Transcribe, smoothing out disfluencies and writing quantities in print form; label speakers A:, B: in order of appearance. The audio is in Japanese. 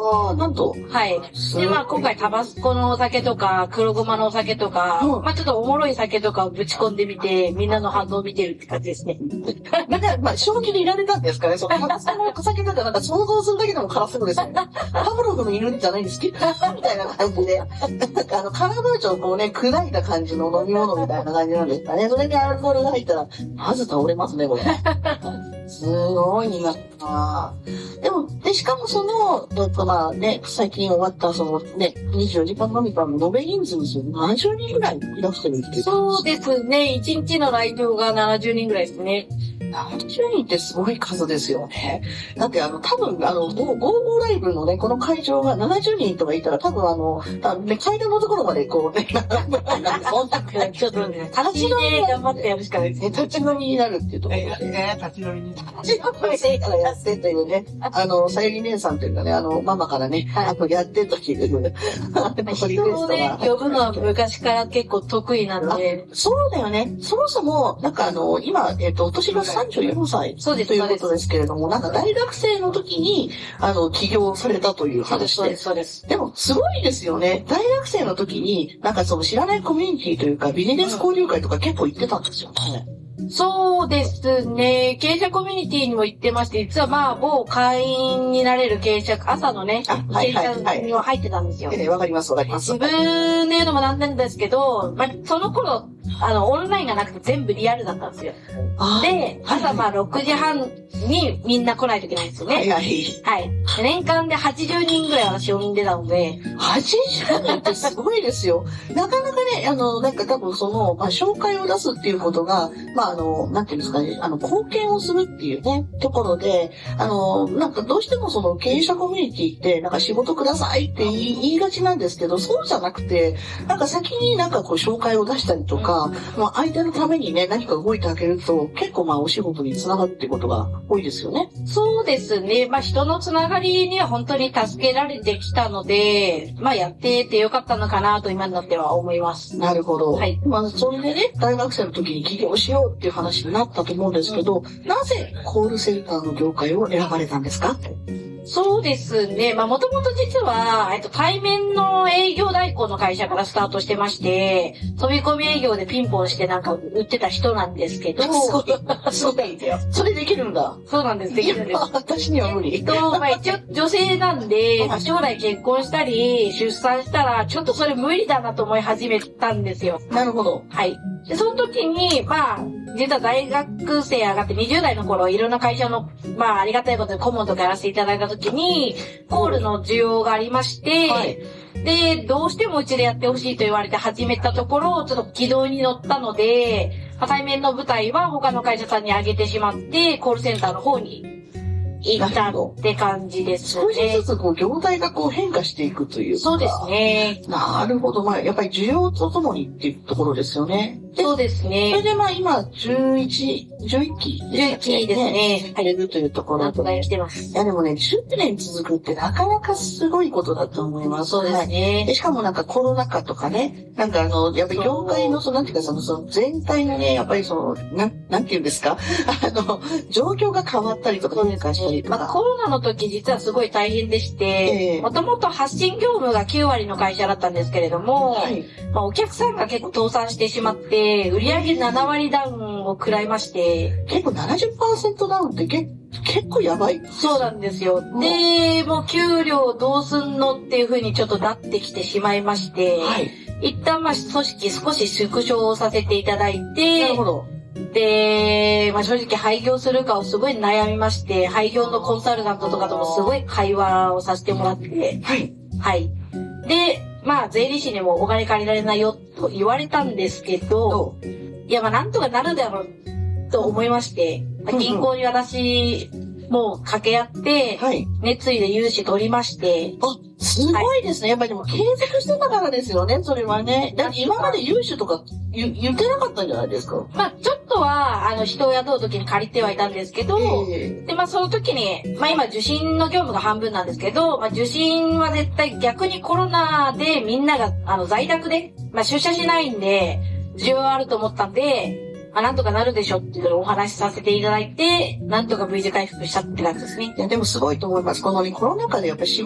A: ああ、なんと。
B: はい。で、まあ今回タバスコのお酒とか、黒ごまのお酒とか、まあちょっとおもろい酒とかをぶち込んでみて、みんなの反応を見てるって感じですね。
A: なんか、まあ、正気でいられたんですかね。その、タバスコのお酒だとなんか想像するだけでも辛そうですよね。パブロフの犬じゃないんですけど、みたいな感じで。なんかカラムーチョをこうね、砕いた感じの飲み物みたいな感じなんですかね。それにアルコールが入ったら、まず倒れますね、これ。すごいな。でも、で、しかもその、まあね、最近終わったそのね、24時間飲み会の延べ人数ですよ。70人ぐらいいらしてるっていう。
B: そうですね。1日の来場が70人ぐらいですね。
A: 70人ってすごい数ですよね。だって多分ゴーゴーライブのね、この会場が70人とかいたら多分ね、階段のところまでこうね、
B: 本当にちょっとね、立ち飲みで頑張ってやるしかないですね。
A: 立ち飲みになるっていうところで。
C: 立ち飲みに。
A: 立ち飲みせからやってというね、さゆり姉さんというかね、ママからね、やってという、
B: 人をね、呼ぶのは昔から結構得意なので。
A: そうだよね。そもそも、なんか今、お年が34歳ということですけれども、なんか大学生の時に、起業されたという話で。
B: そうです。
A: でも、すごいですよね。大学生の時に、なんかその知らないコミュニティというか、ビジネス交流会とか結構行ってたんですよね。
B: そうですね。経営者コミュニティにも行ってまして、実はまあ、某会員になれる経営者、朝のね、経営者には入ってたんですよ。
A: わかります。
B: 自分で言うのもなんなんですけど、まあ、その頃、オンラインがなくて全部リアルだったんですよ。で、朝まあ6時半にみんな来ないといけないんですよね。はい。年間で80人ぐらい私呼んでたので。
A: 80人ってすごいですよ。なかなかね、なんか多分その、まあ、紹介を出すっていうことが、まあなんていうんですかね、貢献をするっていうね、ところで、なんかどうしてもその経営者コミュニティって、なんか仕事くださいって言いがちなんですけど、そうじゃなくて、なんか先になんかこう紹介を出したりとか、まあ相手のためにね、何か動いてあげると、結構まあお仕事につながるってことが多いですよね。
B: そうですね。まあ人のつながりには本当に助けられてきたので、まあやっててよかったのかなと今になっては思います。
A: なるほど。
B: はい。
A: まあそれでね、大学生の時に起業しようっていう話になったと思うんですけど、なぜコールセンターの業界を選ばれたんですか？
B: そうですね。まあ、もともと実は、対面の営業代行の会社からスタートしてまして、飛び込み営業でピンポンしてなんか売ってた人なんですけど。
A: そうだよ。それできるんだ。
B: そうなんです。できるんです。
A: 私には無理。
B: まあ、一応女性なんで、将来結婚したり、出産したら、ちょっとそれ無理だなと思い始めたんですよ。
A: なるほど。
B: はい。で、その時に、まあ、実は大学生上がって20代の頃、いろんな会社の、まあ、ありがたいことで顧問とかやらせていただいた時に、コールの需要がありまして、はい、で、どうしてもうちでやってほしいと言われて始めたところ、ちょっと軌道に乗ったので、対面の舞台は他の会社さんに上げてしまって、コールセンターの方に行ったって感じですね。
A: 少しずつこう業態がこう変化していくというか。
B: そうですね。
A: なるほど。まあやっぱり需要とともにっていうところですよね。
B: そうですね。
A: それでまあ今11期
B: ですね。
A: 入れるというところで。
B: 来てます。
A: いやでもね、10年続くってなかなかすごいことだと思います。
B: そうですね。
A: でしかもなんかコロナ禍とかね、なんかやっぱり業界のなんていうかその全体のね、やっぱりなんていうんですか、状況が変わったりとか変化したりとか。
B: まあコロナの時実はすごい大変でして、もともと発信業務が9割の会社だったんですけれども、はい、まあお客さんが結構倒産してしまって、売上7割ダウンを食らいまして。
A: 結構 70% ダウンって結構やばい。
B: そうなんですよ。で、もう給料どうすんのっていう風にちょっとなってきてしまいまして、はい、一旦まあ組織少し縮小させていただいて、
A: なるほど。
B: で、まあ正直廃業するかをすごい悩みまして、廃業のコンサルタントとかともすごい会話をさせてもらって、はい。はい。で、まあ税理士にもお金借りられないよと言われたんですけど、いやまあなんとかなるだろうと思いまして、銀行に私もう掛け合って、はい、熱意で融資取りまして。
A: あ、すごいですね。やっぱりでも継続してたからですよね、それはね。だって今まで融資とか言ってなかったんじゃないですか。
B: まあちょっとは、人を雇う時に借りてはいたんですけど、で、まあその時に、まあ今受信の業務が半分なんですけど、まあ受信は絶対逆にコロナでみんなが、在宅で、まあ出社しないんで、需要あると思ったんで、まあ、なんとかなるでしょっていうのをお話しさせていただいて、なんとか V 字回復したって感じですね。
A: いや、でもすごいと思います。このコロナ禍でやっぱり